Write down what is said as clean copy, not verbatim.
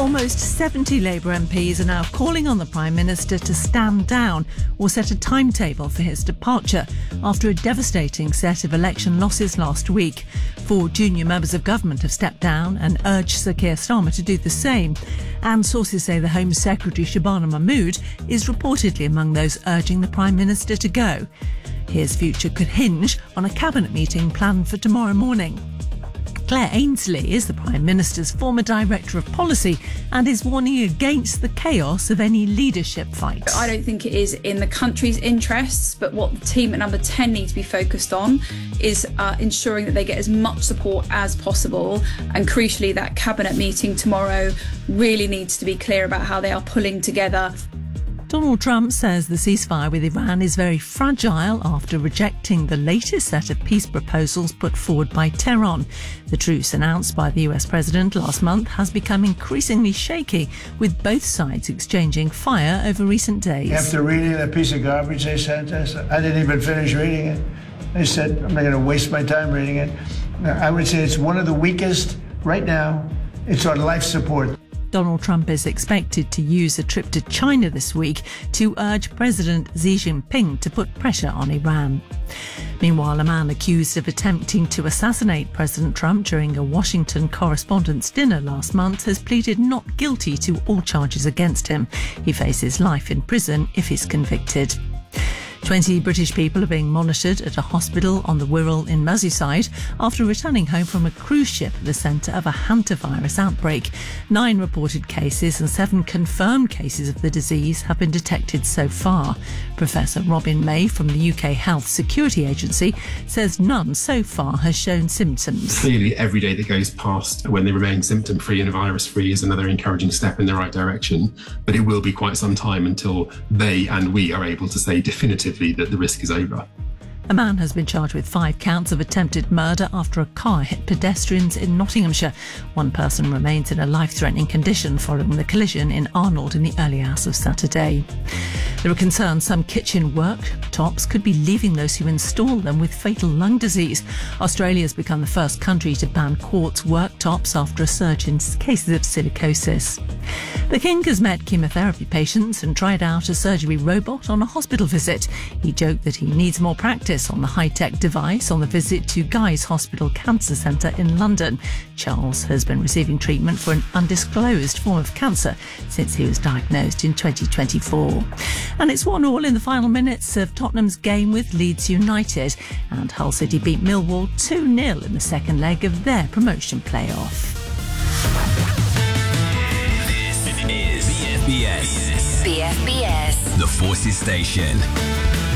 Almost 70 Labour MPs are now calling on the Prime Minister to stand down or set a timetable for his departure after a devastating set of election losses last week. 4 junior members of government have stepped down and urged Sir Keir Starmer to do the same. And sources say the Home Secretary Shabana Mahmood is reportedly among those urging the Prime Minister to go. His future could hinge on a cabinet meeting planned for tomorrow morning. Claire Ainsley is the Prime Minister's former Director of Policy and is warning against the chaos of any leadership fight. I don't think it is in the country's interests, but what the team at Number 10 need to be focused on is ensuring that they get as much support as possible. And crucially, that cabinet meeting tomorrow really needs to be clear about how they are pulling together. Donald Trump says the ceasefire with Iran is very fragile after rejecting the latest set of peace proposals put forward by Tehran. The truce announced by the US president last month has become increasingly shaky, with both sides exchanging fire over recent days. After reading that piece of garbage they sent us, I didn't even finish reading it. They said, I'm not going to waste my time reading it. I would say it's one of the weakest right now. It's on life support. Donald Trump is expected to use a trip to China this week to urge President Xi Jinping to put pressure on Iran. Meanwhile, a man accused of attempting to assassinate President Trump during a Washington Correspondents' Dinner last month has pleaded not guilty to all charges against him. He faces life in prison if he's convicted. 20 British people are being monitored at a hospital on the Wirral in Merseyside after returning home from a cruise ship at the centre of a hantavirus outbreak. 9 reported cases and 7 confirmed cases of the disease have been detected so far. Professor Robin May from the UK Health Security Agency says none so far has shown symptoms. Clearly, every day that goes past when they remain symptom-free and virus-free is another encouraging step in the right direction, but it will be quite some time until they and we are able to say definitively that the risk is over. A man has been charged with 5 counts of attempted murder after a car hit pedestrians in Nottinghamshire. 1 person remains in a life-threatening condition following the collision in Arnold in the early hours of Saturday. There are concerns some kitchen worktops could be leaving those who install them with fatal lung disease. Australia has become the first country to ban quartz worktops after a surge in cases of silicosis. The King has met chemotherapy patients and tried out a surgery robot on a hospital visit. He joked that he needs more practice on the high-tech device on the visit to Guy's Hospital Cancer Centre in London. Charles has been receiving treatment for an undisclosed form of cancer since he was diagnosed in 2024. And it's 1-1 in the final minutes of Tottenham's game with Leeds United, and Hull City beat Millwall 2-0 in the second leg of their promotion playoff. This is BFBS. BFBS. The Forces Station.